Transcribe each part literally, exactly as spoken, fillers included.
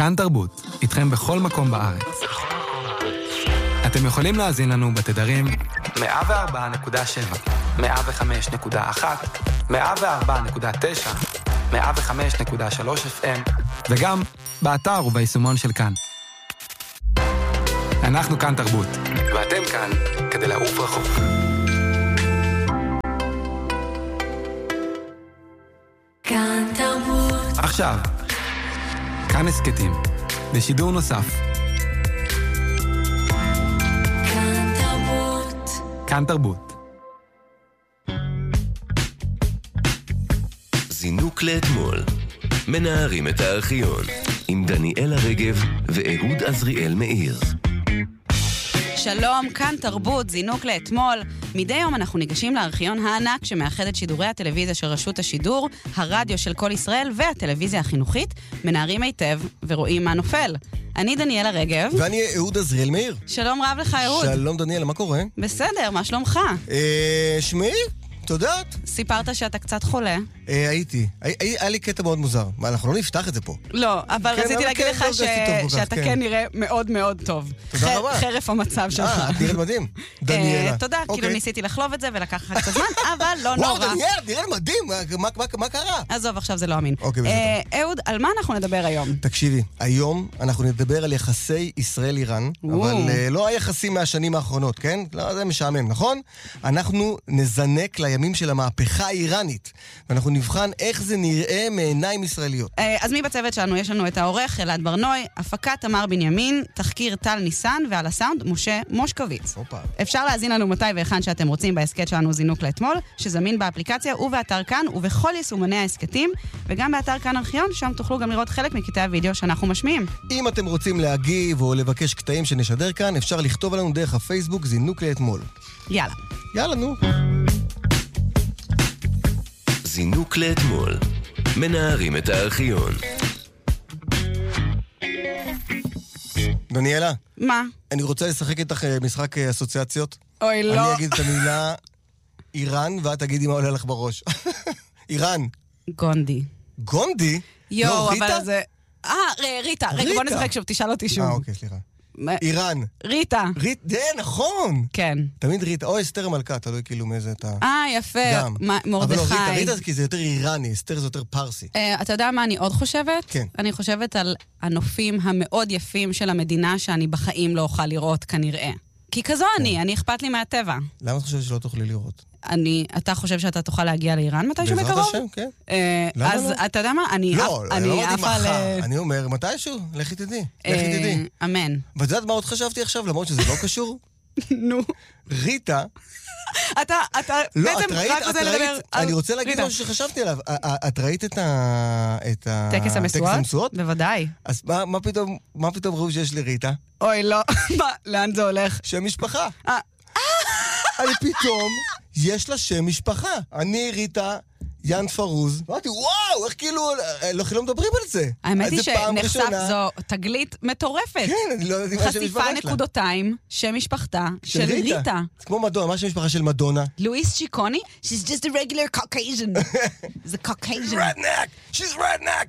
כאן תרבות, איתכם בכל מקום בארץ. אתם יכולים להאזין לנו בתדרים מאה וארבע נקודה שבע, מאה וחמש נקודה אחת, מאה וארבע נקודה תשע, מאה וחמש נקודה שלוש אף אם, וגם באתר וביישומון של כאן. אנחנו כאן תרבות, ואתם כאן כדי לעוף רחוק. כאן תרבות. עכשיו, כאן הסקטים, בשידור נוסף. כאן תרבות. כאן תרבות. זינוק לאתמול. מנערים את הארכיון עם דניאלה רגב ואהוד עזריאל מאיר. שלום, כאן תרבות, זינוק לאתמול. מדי יום אנחנו ניגשים לארכיון הענק שמאחד את שידורי הטלוויזיה של רשות השידור, הרדיו של כל ישראל והטלוויזיה החינוכית, מנערים היטב ורואים מה נופל. אני דניאלה רגב. ואני אהוד עזריאל מאיר. שלום רב לך, אהוד. שלום דניאלה, מה קורה? בסדר, מה שלומך? אה, שמי? תודעת? סיפרת שאתה קצת חולה. אה, הייתי. היה לי קטע מאוד מוזר. מה, אנחנו לא נפתח את זה פה. לא, אבל רציתי להגיד לך שאתה כן נראה מאוד מאוד טוב. תודה רבה. חרף המצב שלך. אה, את נראית מדהים. דניאלה. תודה, כאילו ניסיתי לחלוב את זה ולקח לך קצת זמן, אבל לא נורא. וואו, דניאלה, נראית מדהים. מה קרה? עזוב, עכשיו זה לא אמין. אוקיי, בסדר. אהוד, על מה אנחנו נדבר היום? תקשיבי, היום אנחנו נדבר על יחסי ישראל-איראן, אבל לא היחסים מהשנים האחרונות, כן? לא, זה משעמם, נכון? אנחנו נזנק לימים של המהפכה האיראנית, ואנחנו נבחן איך זה נראה מעיניים ישראליות. אז מי בצוות שלנו? יש לנו את העורך אלעד ברנוי, הפקת תמר בנימין, תחקיר טל ניסן, ועל הסאונד משה מושקוביץ. אופה. אפשר להזין לנו מתי ואיכן שאתם רוצים בהסקט שלנו זינוק לאתמול, שזמין באפליקציה ובאתר כאן ובכל יישומני ההסקטים, וגם באתר כאן ארכיון, שם תוכלו גם לראות חלק מקטעי הוידאו שאנחנו משמיעים. אם אתם רוצים להגיב או לבקש קטעים שנשדר כאן, אפשר לכתוב עלינו דרך הפייסבוק זינוק לאתמול. יאללה. יאללה, נו. זינוק לאתמול. מנערים את הארכיון. דניאלה. מה? אני רוצה לשחק איתך משחק אסוציאציות. אוי, לא. אני אגיד את המילה איראן, ואת תגידי מה עולה לך בראש. איראן. גונדי. גונדי? יואו, אבל זה... אה, ריטה. רגע, בוא נשחק שוב, תשאל אותי שוב. אה, אוקיי, סליחה. איראן. ריטה. ריטה, זה נכון. כן. תמיד ריטה, או אסתר המלכה, תלוי כאילו מאיזה אתה... אה, יפה. מרדכי. אבל לא, ריטה, ריטה כי זה יותר איראני, אסתר זה יותר פרסי. אתה יודע מה אני עוד חושבת? כן. אני חושבת על הנופים המאוד יפים של המדינה שאני בחיים לא אוכל לראות כנראה. כי כזו אני, אני אכפת לי מהטבע. למה את חושבת שלא תוכלי לראות? אני, אתה חושב שאתה תוכל להגיע לאיראן מתישהו בקרוב? בעזרת השם, כן. למה אז אתה יודע מה? אני לא, אני לא אמרתי על... מחר. אני אומר, מתישהו? לכי תדעי. לכי תדעי. אמן. ואת יודעת מה עוד חשבתי עכשיו, למרות שזה לא קשור? נו. ריטה. אתה, אתה לא, בעצם את ראית, רק רוצה את לדבר ראית, על... אני רוצה להגיד משהו שחשבתי עליו. את ראית את ה... את ה... טקס המשואות? טקס המשואות? בוודאי. אז מה, מה פתאום, מה פתאום ראו שיש לי ריטה? אוי, לא. מה, לאן זה הולך? שם משפחה. אה. אני פתאום, יש לה שם משפחה. אני ריטה יאן פרוז. אמרתי, וואו, איך כאילו, לא, לא מדברים על זה. האמת היא שנחשף זו תגלית מטורפת. כן, אני לא יודעת מה שם משפחה שלה. חשיפה נקודותיים, שם משפחתה של ריטה. זה כמו מדונה, מה שם משפחה של מדונה? לואיס צ'יקוני? She's just a regular Caucasian. זה Caucasian. Redneck! She's redneck!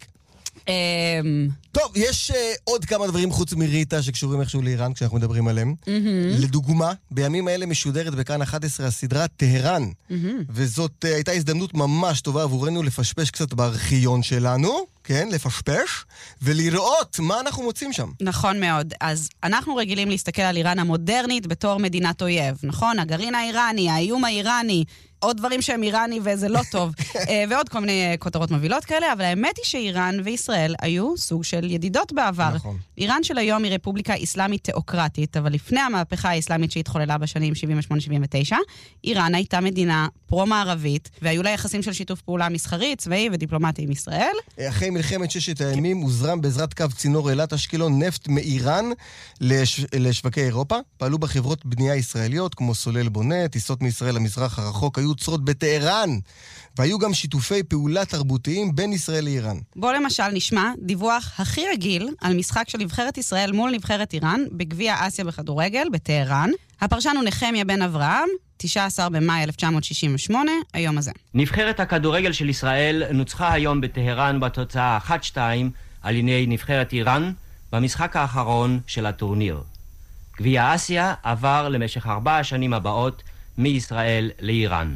אממ... טוב, יש uh, עוד כמה דברים חוץ מריטה שקשורים איכשהו לאיראן כשאנחנו מדברים עליהם. Mm-hmm. לדוגמה, בימים האלה משודרת בכאן אחת עשרה הסדרה טהרן. Mm-hmm. וזאת uh, הייתה הזדמנות ממש טובה עבורנו לפשפש קצת בארכיון שלנו, כן, לפשפש, ולראות מה אנחנו מוצאים שם. נכון מאוד. אז אנחנו רגילים להסתכל על איראן המודרנית בתור מדינת אויב, נכון? הגרעין האיראני, האיום האיראני, עוד דברים שהם איראני וזה לא טוב, ועוד כל מיני כותרות מובילות כאלה, אבל האמת היא שאיראן וישראל היו סוג של ידידות בעבר. נכון. איראן של היום היא רפובליקה איסלאמית תיאוקרטית, אבל לפני המהפכה האיסלאמית שהתחוללה בשנים שבעים ושמונה שבעים ותשע, איראן הייתה מדינה פרו-מערבית, והיו לה יחסים של שיתוף פעולה מסחרי, צבאי ודיפלומטי עם ישראל. אחרי מלחמת ששת הימים הוזרם בעזרת קו צינור אילת אשקלון נפט מאיראן לש... לשווקי אירופה. פעלו בחברות בנייה ישראליות כמו סולל בונה, טיסות מישראל למזרח הרחוק היו צרות בטהרן, והיו גם שיתופי פעולה תרבותיים בין ישראל לאיראן. בוא למשל נשמע דיווח הכי רגיל על משחק של נבחרת ישראל מול נבחרת איראן בגביע אסיה בכדורגל בטהרן. הפרשן הוא נחמיה בן אברהם, תשעה עשר במאי אלף תשע מאות שישים ושמונה, היום הזה. נבחרת הכדורגל של ישראל נוצחה היום בטהרן בתוצאה אחת שתיים על ידי נבחרת איראן, במשחק האחרון של הטורניר. גביע אסיה עבר למשך ארבע השנים הבאות מישראל לאיראן.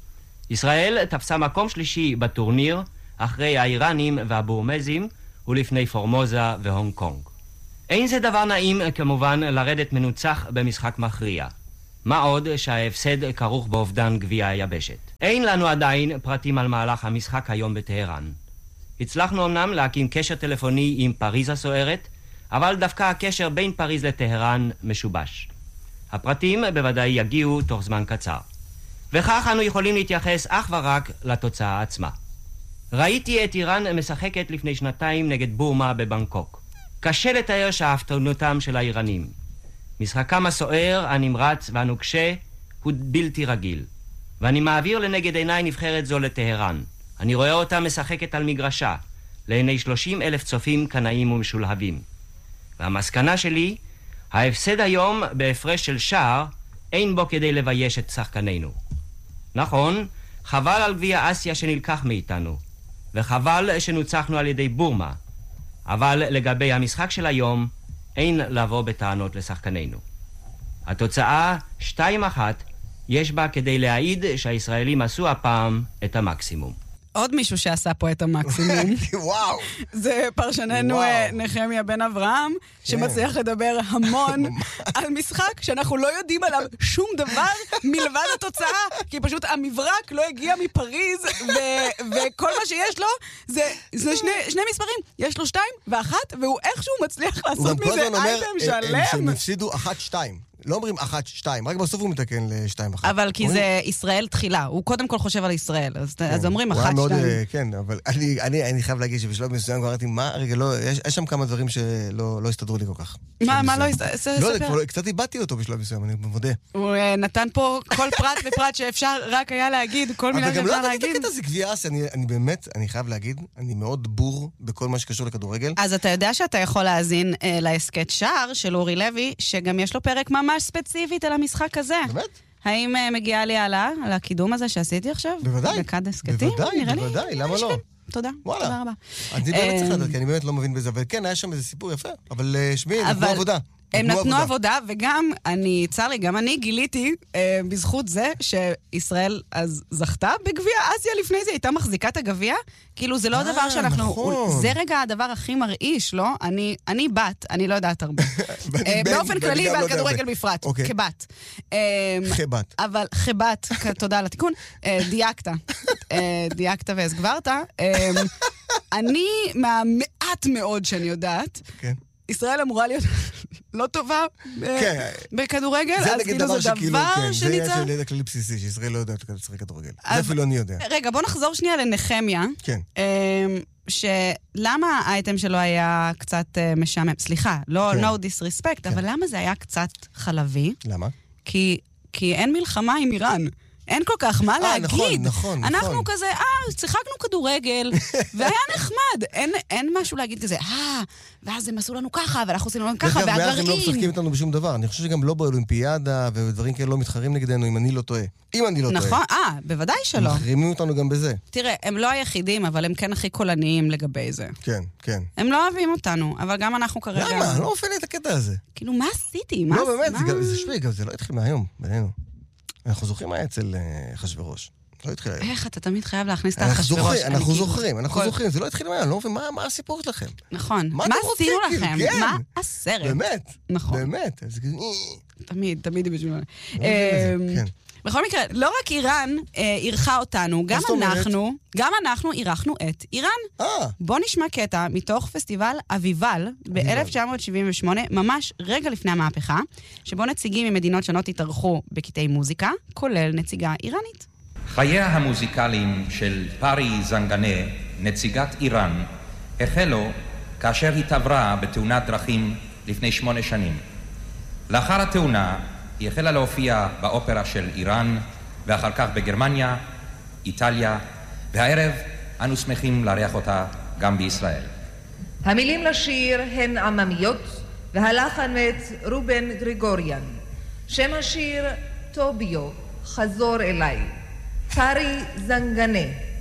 ישראל תפסה מקום שלישי בטורניר אחרי האיראנים והבורמזים ולפני פורמוזה והונג קונג. אין זה דבר נעים כמובן לרדת מנוצח במשחק מכריע. מה עוד שההפסד כרוך באובדן גביע היבשת. אין לנו עדיין פרטים על מהלך המשחק היום בטהרן. הצלחנו אמנם להקים קשר טלפוני עם פריז הסוערת, אבל דווקא הקשר בין פריז לטהרן משובש. הפרטים בוודאי יגיעו תוך זמן קצר. וכך אנו יכולים להתייחס אך ורק לתוצאה עצמה. ראיתי את איראן משחקת לפני שנתיים נגד בורמה בבנקוק. קשה לתאר שאפתנותם של האיראנים. משחקם הסוער, הנמרץ והנוקשה הוא בלתי רגיל. ואני מעביר לנגד עיניי נבחרת זו לטהרן. אני רואה אותה משחקת על מגרשה, לעיני שלושים אלף צופים קנאים ומשולהבים. והמסקנה שלי, ההפסד היום בהפרש של שער, אין בו כדי לבייש את שחקנינו. נכון, חבל על גביע אסיה שנלקח מאיתנו, וחבל שנוצחנו על ידי בורמה, אבל לגבי המשחק של היום, אין לבוא בטענות לשחקנינו. התוצאה, שתיים אחת, יש בה כדי להעיד שהישראלים עשו הפעם את המקסימום. עוד מישהו שעשה פה את המקסימום. וואו. זה פרשננו נחמיה בן אברהם, שמצליח לדבר המון על משחק שאנחנו לא יודעים עליו שום דבר מלבד התוצאה, כי פשוט המברק לא הגיע מפריז, וכל מה שיש לו זה שני מספרים. יש לו שתיים ואחת, והוא איכשהו מצליח לעשות מזה אייטם שלם. שהם הפסידו אחת שתיים. לא אומרים אחת, שתיים, רק בסוף הוא מתקן לשתיים אחת. אבל כי זה ישראל תחילה, הוא קודם כל חושב על ישראל, אז אומרים אחת, שתיים. כן, אבל אני חייב להגיד שבשלב מסוים כבר ראיתי, מה, רגע, יש שם כמה דברים שלא הסתדרו לי כל כך. מה, מה לא הסתדרו? לא, קצת איבדתי אותו בשלב מסוים, אני מודה. הוא נתן פה כל פרט ופרט שאפשר רק היה להגיד, כל מילה שאפשר להגיד. אבל גם לא נתקת זה גביע אסיה, אני באמת, אני חייב להגיד, אני מאוד בור בכל מה שקשור לכדורגל. אז אתה יודע שאתה יכול להאזין להסכת שער של אורי לוי, שגם יש לו פרק ממש ספציפית על המשחק הזה. באמת? האם מגיעה לי העלה על הקידום הזה שעשיתי עכשיו? בוודאי. דקת הסקטים? בוודאי, בוודאי, למה לא? תודה, תודה רבה. אני באמת צריך לדעת, כי אני באמת לא מבין בזה, אבל כן, היה שם איזה סיפור יפה, אבל שמי, נתנו עבודה. הם נתנו עבודה, וגם אני, צר לי, גם אני גיליתי אה, בזכות זה שישראל אז זכתה בגביע אסיה לפני זה, הייתה מחזיקה את הגביע, כאילו זה לא אה, דבר שאנחנו, נכון. זה רגע הדבר הכי מרעיש, לא? אני, אני בת, אני לא יודעת הרבה. אה, באופן כללי ועל כדורגל בפרט, אוקיי. כבת. אה, חבת. אבל חבת, תודה על התיקון, אה, דייקת, אה, דייקת והסגברת. אה, אני מהמעט מאוד שאני יודעת, כן. ישראל אמורה להיות לא טובה בכדורגל, אז כאילו זה דבר שניצה. זה ידע כללי בסיסי, שישראל לא יודעת לשחק כדורגל. זה אפילו אני יודע. רגע, בוא נחזור שנייה לנחמיה. כן. שלמה האייטם שלו היה קצת משעמם? סליחה, לא no disrespect, אבל למה זה היה קצת חלבי? למה? כי אין מלחמה עם איראן. אין כל כך מה להגיד. נכון, נכון. אנחנו כזה, אה, שיחקנו כדורגל, והיה נחמד. אין, אין משהו להגיד כזה, אה, ואז הם עשו לנו ככה, ואנחנו עשינו לנו ככה, והגרעין. ואז הם לא משחקים איתנו בשום דבר. אני חושב שגם לא באולימפיאדה, ודברים כאלה לא מתחרים נגדנו, אם אני לא טועה. אם אני לא טועה. נכון, אה, בוודאי שלא. מחרימים אותנו גם בזה. תראה, הם לא היחידים, אבל הם כן הכי קולניים לגבי זה. כן, כן. הם לא אוהבים אותנו, אבל גם אנחנו כרגע... למה? אני לא אופן את הקטע הזה. כאילו, מה עשיתי? מה... לא, באמת, זה שווה, גם זה לא התחיל מהיום, בינינו. אנחנו זוכרים מה אצל אחשוורוש. לא התחיל היום. איך אתה תמיד חייב להכניס את אחשוורוש? אנחנו זוכרים, אנחנו זוכרים. זה לא התחיל מהיום, לא מבין, מה הסיפור שלכם? נכון. מה עשינו לכם? מה הסרט? באמת. נכון. באמת. תמיד, תמיד בשביל... בכל מקרה, לא רק איראן אירחה אותנו, גם אנחנו, גם אנחנו אירחנו את איראן. בוא נשמע קטע מתוך פסטיבל אביבל ב-אלף תשע מאות שבעים ושמונה, ממש רגע לפני המהפכה, שבו נציגים ממדינות שונות התארחו בקטעי מוזיקה, כולל נציגה איראנית. חייה המוזיקליים של פארי זנגנה, נציגת איראן, החלו כאשר היא תעברה בתאונת דרכים לפני שמונה שנים. לאחר התאונה, היא החלה להופיע באופרה של איראן, ואחר כך בגרמניה, איטליה, והערב אנו שמחים לארח אותה גם בישראל. המילים לשיר הן עממיות, והלחן מאת רובן גריגוריאן. שם השיר טוביו, חזור אליי. פארי זנגנה.